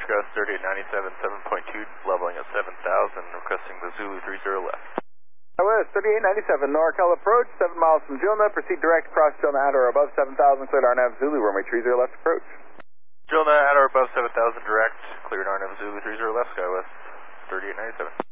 SkyWest 3897, 7.2, leveling at 7,000, requesting the Zulu 30 left. SkyWest 3897, NorCal approach, 7 miles from Jilna, proceed direct across Jilna at or above 7,000, cleared RNAV Zulu, runway 30 left approach. Jilna at or above 7,000 direct, cleared RNAV Zulu 30 left, SkyWest 3897.